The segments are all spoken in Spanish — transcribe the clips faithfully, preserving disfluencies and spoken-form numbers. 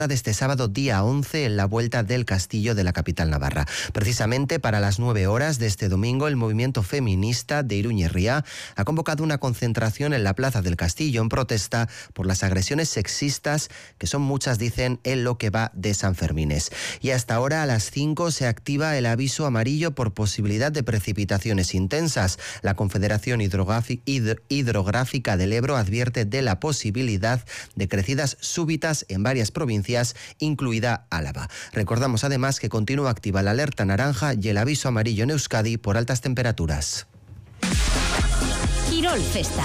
de este sábado día once en la vuelta del Castillo de la capital navarra. Precisamente para las nueve horas de este domingo, el movimiento feminista de Iruña y Ría ha convocado una concentración en la Plaza del Castillo en protesta por las agresiones sexistas, que son muchas, dicen, en lo que va de Sanfermines. Y hasta ahora a las cinco se activa el aviso amarillo por posibilidad de precipitaciones intensas. La Confederación Hidrográfica del Ebro advierte de la posibilidad de crecidas súbitas en varias provincias, incluida Álava. Recordamos además que continúa activa la alerta naranja y el aviso amarillo en Euskadi por altas temperaturas. Quirol Festa.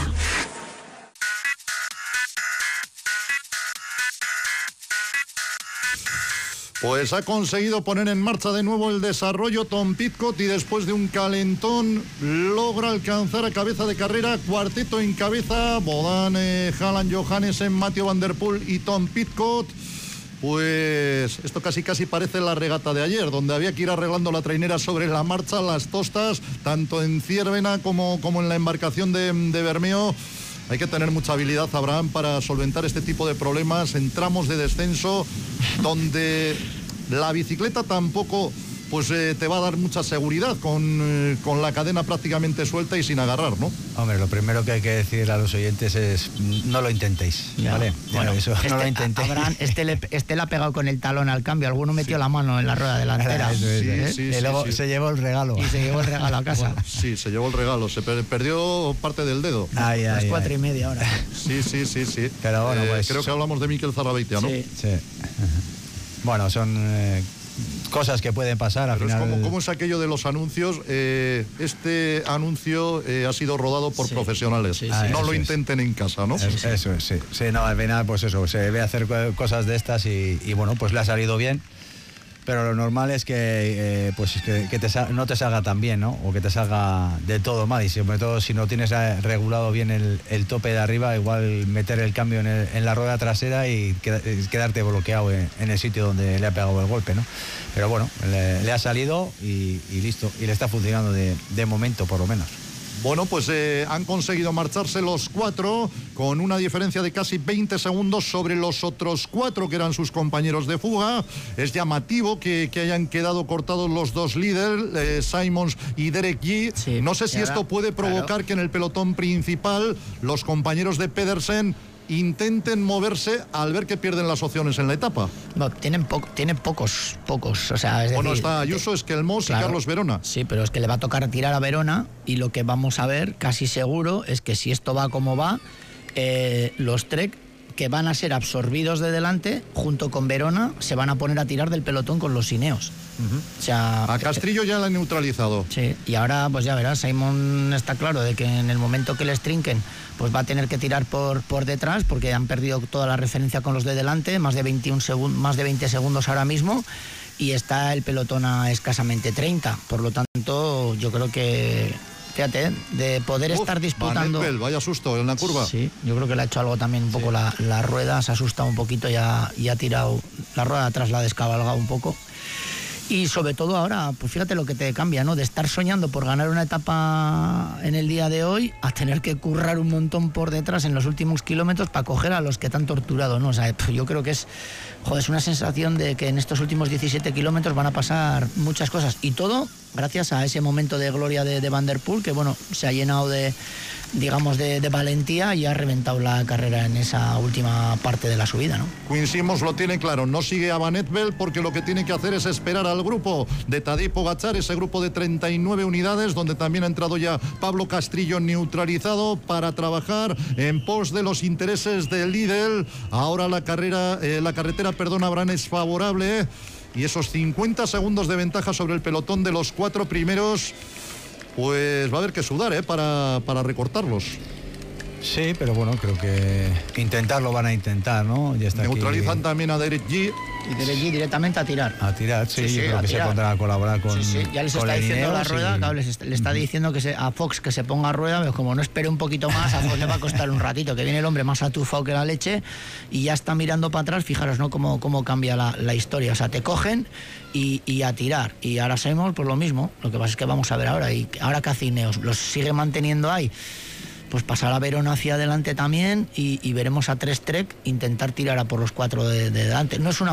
Pues ha conseguido poner en marcha de nuevo el desarrollo Tom Pidcock y después de un calentón logra alcanzar a cabeza de carrera, cuarteto en cabeza, Bodan, eh, Haaland, Johannesen, Mathieu van der Poel y Tom Pidcock. Pues esto casi casi parece la regata de ayer, donde había que ir arreglando la trainera sobre la marcha, las tostas, tanto en Ciervena como, como en la embarcación de, de Bermeo. Hay que tener mucha habilidad, Abraham, para solventar este tipo de problemas en tramos de descenso donde la bicicleta tampoco pues eh, te va a dar mucha seguridad con, eh, con la cadena prácticamente suelta y sin agarrar, ¿no? Hombre, lo primero que hay que decir a los oyentes es no lo intentéis, ya, ¿vale? Bueno, eso, este, no lo intentéis. Abraham, este, le, este le ha pegado con el talón al cambio, alguno metió sí. la mano en la rueda delantera. Eso es, sí, ¿eh? sí, y sí, luego sí. se llevó el regalo. Y se llevó el regalo a casa. Bueno, sí, se llevó el regalo, se per perdió parte del dedo. Ay, Las ay, cuatro ay. y media ahora. Sí, sí, sí, sí. Pero bueno, eh, pues... Creo que hablamos de Mikel Zarabeitia, ¿no? Sí. sí. Bueno, son... Eh, cosas que pueden pasar al Pero final. Es como, como es aquello de los anuncios. Eh, este anuncio eh, ha sido rodado por sí. profesionales. Sí, sí, no lo intenten es. en casa, ¿no? Es, eso es, sí. Sí, no, al final, pues eso, se debe hacer cosas de estas y, y bueno, pues le ha salido bien. Pero lo normal es que, eh, pues que, que te sal, no te salga tan bien, ¿no? O que te salga de todo mal. Y sobre todo si no tienes regulado bien el, el tope de arriba, igual meter el cambio en, el, en la rueda trasera y quedarte bloqueado en, en el sitio donde le ha pegado el golpe, ¿no? Pero bueno, le, le ha salido y, y listo. Y le está funcionando de, de momento, por lo menos. Bueno, pues eh, han conseguido marcharse los cuatro con una diferencia de casi veinte segundos sobre los otros cuatro que eran sus compañeros de fuga. Es llamativo que, que hayan quedado cortados los dos líderes, eh, Simons y Derek Yee. Sí, no sé si ahora, esto puede provocar claro. que en el pelotón principal los compañeros de Pedersen intenten moverse al ver que pierden las opciones en la etapa. No, tienen, po tienen pocos, pocos. O sea, es bueno, decir, está Ayuso, Esquelmós claro, y Carlos Verona. Sí, pero es que le va a tocar tirar a Verona y lo que vamos a ver, casi seguro, es que si esto va como va, eh, los Trek que van a ser absorbidos de delante, junto con Verona, se van a poner a tirar del pelotón con los Ineos. Uh-huh. O sea, a Castrillo ya la han neutralizado. Sí, y ahora pues ya verás, Simon está claro de que en el momento que les trinquen, pues va a tener que tirar por, por detrás, porque han perdido toda la referencia con los de delante, más de veintiún segundos, más de veinte segundos ahora mismo, y está el pelotón a escasamente treinta. Por lo tanto, yo creo que... Fíjate, de poder Uf, estar disputando... Van Empel, vaya susto en la curva. Sí, yo creo que le ha hecho algo también un poco sí. la, la rueda, se ha asustado un poquito y ha, y ha tirado la rueda de atrás, la ha descabalgado un poco. Y sobre todo ahora, pues fíjate lo que te cambia, ¿no? De estar soñando por ganar una etapa en el día de hoy a tener que currar un montón por detrás en los últimos kilómetros para coger a los que te han torturado, ¿no? O sea, yo creo que es, joder, es una sensación de que en estos últimos diecisiete kilómetros van a pasar muchas cosas. Y todo gracias a ese momento de gloria de, de Van der Poel, que bueno, se ha llenado de, digamos, de, de valentía y ha reventado la carrera en esa última parte de la subida, ¿no? Quinn Simmons lo tiene claro, no sigue a Van Empel porque lo que tiene que hacer es esperar al grupo de Tadej Pogačar, ese grupo de treinta y nueve unidades, donde también ha entrado ya Pablo Castrillo neutralizado para trabajar en pos de los intereses del líder. Ahora la carrera, eh, la carretera, perdón, Abraham, es favorable. Y esos cincuenta segundos de ventaja sobre el pelotón de los cuatro primeros, pues va a haber que sudar, ¿eh? para, para recortarlos. Sí, pero bueno, creo que intentarlo van a intentar, ¿no? Ya está. Neutralizan aquí... también a Derek Yee. Y Derek Yee directamente a tirar. A tirar, sí, sí, sí yo creo que tirar. se pondrá a colaborar con. Sí, sí. Ya les está diciendo la rueda, y... claro, les, le está diciendo que se, a Fox que se ponga a rueda, pero como no espere un poquito más, a Fox le va a costar un ratito, que viene el hombre más atufado que la leche y ya está mirando para atrás. Fijaros, ¿no? Cómo, cómo cambia la, la historia. O sea, te cogen y, y a tirar. Y ahora sabemos pues lo mismo. Lo que pasa es que vamos a ver ahora. Y ahora que hace Ineos, los sigue manteniendo ahí. Pues pasará Verona hacia adelante también y, y veremos a tres Trek intentar tirar a por los cuatro de, de delante. No es una